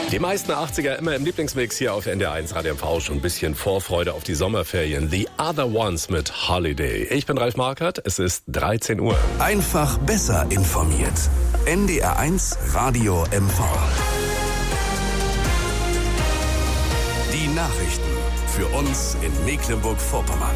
Die meisten 80er immer im Lieblingsmix hier auf NDR1 Radio MV. Schon ein bisschen Vorfreude auf die Sommerferien. The Other Ones mit Holiday. Ich bin Ralf Markert. Es ist 13 Uhr. Einfach besser informiert. NDR1 Radio MV. Die Nachrichten für uns in Mecklenburg-Vorpommern.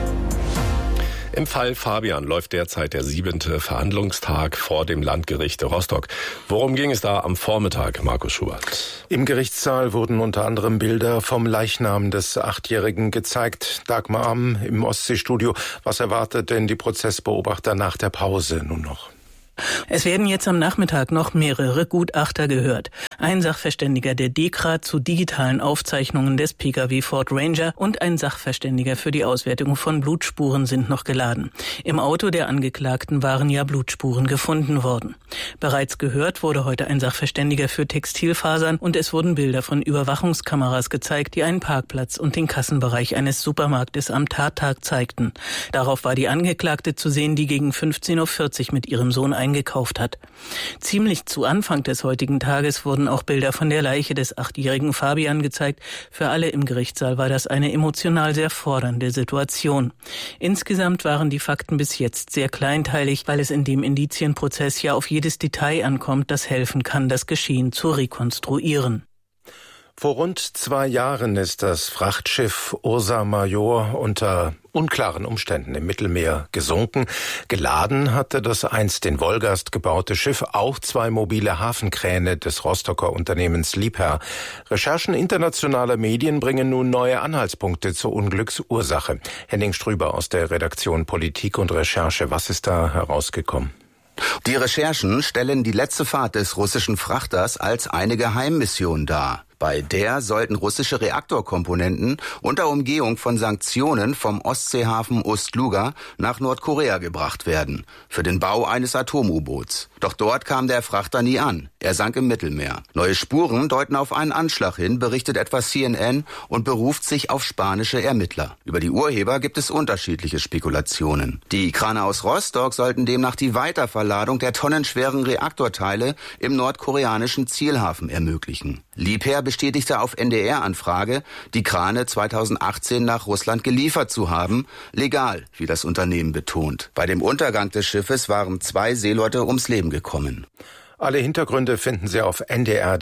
Im Fall Fabian läuft derzeit der 7. Verhandlungstag vor dem Landgericht Rostock. Worum ging es da am Vormittag, Markus Schubert? Im Gerichtssaal wurden unter anderem Bilder vom Leichnam des 8-Jährigen gezeigt. Dagmar Amm im Ostseestudio. Was erwartet denn die Prozessbeobachter nach der Pause nun noch? Es werden jetzt am Nachmittag noch mehrere Gutachter gehört. Ein Sachverständiger der DEKRA zu digitalen Aufzeichnungen des Pkw Ford Ranger und ein Sachverständiger für die Auswertung von Blutspuren sind noch geladen. Im Auto der Angeklagten waren ja Blutspuren gefunden worden. Bereits gehört wurde heute ein Sachverständiger für Textilfasern und es wurden Bilder von Überwachungskameras gezeigt, die einen Parkplatz und den Kassenbereich eines Supermarktes am Tattag zeigten. Darauf war die Angeklagte zu sehen, die gegen 15.40 Uhr mit ihrem Sohn eingekauft hat. Ziemlich zu Anfang des heutigen Tages wurden auch Bilder von der Leiche des 8-jährigen Fabian gezeigt. Für alle im Gerichtssaal war das eine emotional sehr fordernde Situation. Insgesamt waren die Fakten bis jetzt sehr kleinteilig, weil es in dem Indizienprozess ja auf jedes Detail ankommt, das helfen kann, das Geschehen zu rekonstruieren. Vor rund 2 Jahren ist das Frachtschiff Ursa Major unter unklaren Umständen im Mittelmeer gesunken. Geladen hatte das einst in Wolgast gebaute Schiff auch 2 mobile Hafenkräne des Rostocker Unternehmens Liebherr. Recherchen internationaler Medien bringen nun neue Anhaltspunkte zur Unglücksursache. Henning Strüber aus der Redaktion Politik und Recherche. Was ist da herausgekommen? Die Recherchen stellen die letzte Fahrt des russischen Frachters als eine Geheimmission dar. Bei der sollten russische Reaktorkomponenten unter Umgehung von Sanktionen vom Ostseehafen Ust-Luga nach Nordkorea gebracht werden, für den Bau eines Atom-U-Boots. Doch dort kam der Frachter nie an. Er sank im Mittelmeer. Neue Spuren deuten auf einen Anschlag hin, berichtet etwa CNN und beruft sich auf spanische Ermittler. Über die Urheber gibt es unterschiedliche Spekulationen. Die Krane aus Rostock sollten demnach die Weiterverladung der tonnenschweren Reaktorteile im nordkoreanischen Zielhafen ermöglichen. Liebherr bestätigte auf NDR-Anfrage, die Krane 2018 nach Russland geliefert zu haben, legal, wie das Unternehmen betont. Bei dem Untergang des Schiffes waren 2 Seeleute ums Leben gekommen. Alle Hintergründe finden Sie auf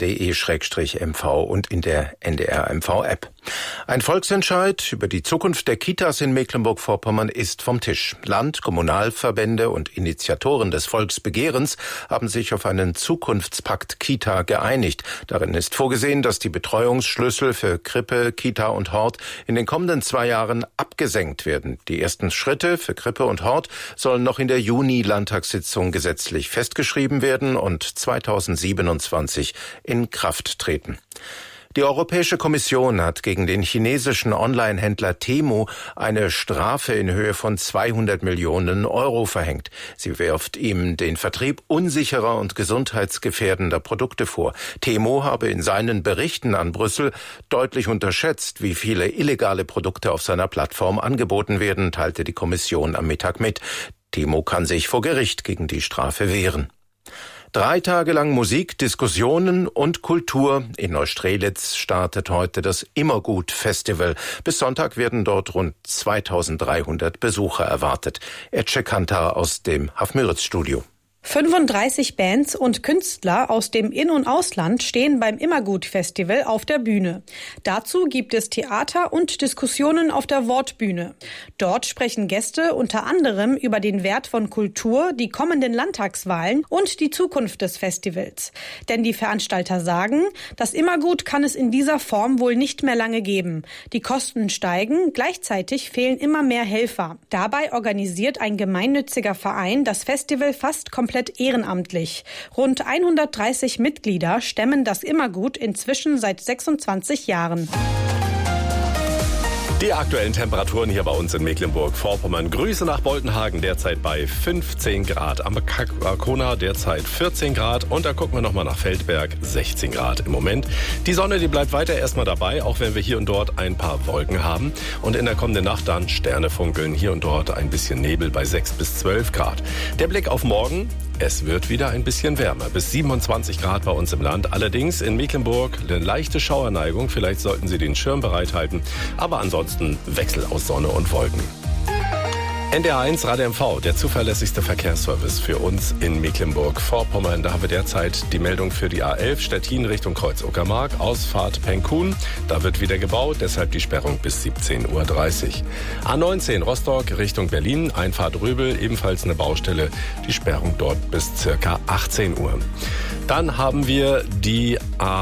ndr.de/mv und in der NDR-MV-App. Ein Volksentscheid über die Zukunft der Kitas in Mecklenburg-Vorpommern ist vom Tisch. Land, Kommunalverbände und Initiatoren des Volksbegehrens haben sich auf einen Zukunftspakt Kita geeinigt. Darin ist vorgesehen, dass die Betreuungsschlüssel für Krippe, Kita und Hort in den kommenden 2 Jahren abgesenkt werden. Die ersten Schritte für Krippe und Hort sollen noch in der Juni-Landtagssitzung gesetzlich festgeschrieben werden und 2027 in Kraft treten. Die Europäische Kommission hat gegen den chinesischen Online-Händler Temu eine Strafe in Höhe von 200 Millionen Euro verhängt. Sie wirft ihm den Vertrieb unsicherer und gesundheitsgefährdender Produkte vor. Temu habe in seinen Berichten an Brüssel deutlich unterschätzt, wie viele illegale Produkte auf seiner Plattform angeboten werden, teilte die Kommission am Mittag mit. Temu kann sich vor Gericht gegen die Strafe wehren. 3 Tage lang Musik, Diskussionen und Kultur. In Neustrelitz startet heute das Immergut-Festival. Bis Sonntag werden dort rund 2300 Besucher erwartet. Ece Kantar aus dem Hafmüritz-Studio. 35 Bands und Künstler aus dem In- und Ausland stehen beim Immergut-Festival auf der Bühne. Dazu gibt es Theater und Diskussionen auf der Wortbühne. Dort sprechen Gäste unter anderem über den Wert von Kultur, die kommenden Landtagswahlen und die Zukunft des Festivals. Denn die Veranstalter sagen, das Immergut kann es in dieser Form wohl nicht mehr lange geben. Die Kosten steigen, gleichzeitig fehlen immer mehr Helfer. Dabei organisiert ein gemeinnütziger Verein das Festival fast komplett ehrenamtlich. Rund 130 Mitglieder stemmen das Immergut inzwischen seit 26 Jahren. Die aktuellen Temperaturen hier bei uns in Mecklenburg-Vorpommern. Grüße nach Boltenhagen, derzeit bei 15 Grad. Am Arkona derzeit 14 Grad. Und da gucken wir nochmal nach Feldberg, 16 Grad im Moment. Die Sonne, die bleibt weiter erstmal dabei, auch wenn wir hier und dort ein paar Wolken haben. Und in der kommenden Nacht dann Sterne funkeln, hier und dort ein bisschen Nebel bei 6 bis 12 Grad. Der Blick auf morgen. es wird wieder ein bisschen wärmer. Bis 27 Grad bei uns im Land. Allerdings in Mecklenburg eine leichte Schauerneigung. Vielleicht sollten Sie den Schirm bereithalten. Aber ansonsten Wechsel aus Sonne und Wolken. NDR1 Radio MV, der zuverlässigste Verkehrsservice für uns in Mecklenburg-Vorpommern. Da haben wir derzeit die Meldung für die A11 Stettin Richtung Kreuz-Uckermark, Ausfahrt Penkun. Da wird wieder gebaut, deshalb die Sperrung bis 17:30 Uhr. A19 Rostock Richtung Berlin, Einfahrt Röbel, ebenfalls eine Baustelle. Die Sperrung dort bis circa 18 Uhr. Dann haben wir die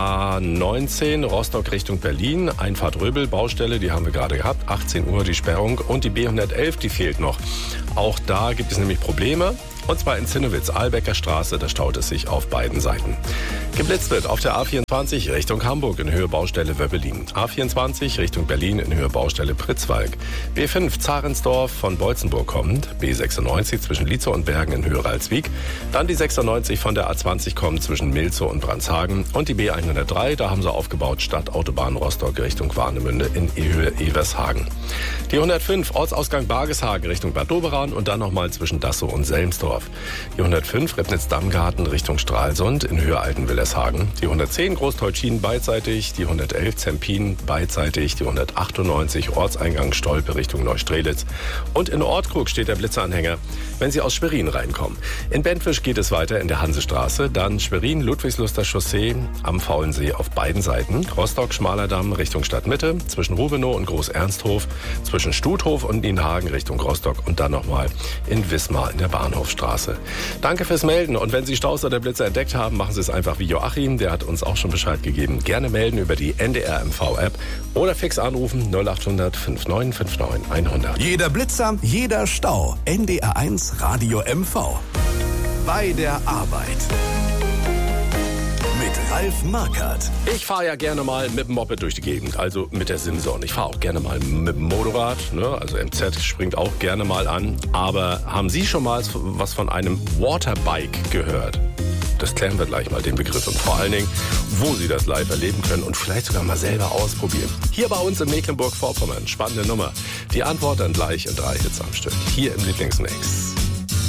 A19 Rostock Richtung Berlin, Einfahrt Röbel, Baustelle, die haben wir gerade gehabt, 18 Uhr die Sperrung und die B111, die fehlt noch. Auch da gibt es nämlich Probleme. Und zwar in Zinnowitz, Albecker Straße, da staut es sich auf beiden Seiten. Geblitzt wird auf der A24 Richtung Hamburg in Höhe Baustelle Wöbbelin. A24 Richtung Berlin in Höhe Baustelle Pritzwalk. B5 Zarensdorf von Bolzenburg kommt. B96 zwischen Lietzow und Bergen in Höhe Ralswiek. Dann die 96 von der A20 kommt zwischen Milzow und Brandshagen. Und die B103, da haben sie aufgebaut Stadtautobahn Rostock Richtung Warnemünde in Höhe Evershagen. Die 105 Ortsausgang Bargeshagen Richtung Bad Doberan und dann nochmal zwischen Dassow und Selmsdorf. Die 105 Ribnitz-Dammgarten Richtung Stralsund in Höhe Altenwillershagen. Die 110 Großteutschien beidseitig, die 111 Zempin beidseitig, die 198 Ortseingang Stolpe Richtung Neustrelitz. Und in Ortkrug steht der Blitzeranhänger, wenn Sie aus Schwerin reinkommen. In Bentwisch geht es weiter in der Hansestraße, dann Schwerin, Ludwigsluster Chaussee am Faulensee auf beiden Seiten. Rostock, Schmalerdamm Richtung Stadtmitte, zwischen Rubenow und Groß-Ernsthof, zwischen Stuthof und Nienhagen Richtung Rostock und dann nochmal in Wismar in der Bahnhofstraße. Danke fürs Melden und wenn Sie Staus oder Blitze entdeckt haben, machen Sie es einfach wie Joachim, der hat uns auch schon Bescheid gegeben. Gerne melden über die NDR MV-App oder fix anrufen 0800 5959 100. Jeder Blitzer, jeder Stau. NDR1 Radio MV. Bei der Arbeit. Mit Ralf Markert. Ich fahre ja gerne mal mit dem Moped durch die Gegend, also mit der Simson. Ich fahre auch gerne mal mit dem Motorrad, ne? Also MZ springt auch gerne mal an. Aber haben Sie schon mal was von einem Waterbike gehört? Das klären wir gleich mal, den Begriff. Und vor allen Dingen, wo Sie das live erleben können und vielleicht sogar mal selber ausprobieren. Hier bei uns in Mecklenburg-Vorpommern, spannende Nummer. Die Antwort dann gleich in 3 Hits am Stück. Hier im Lieblingsmix.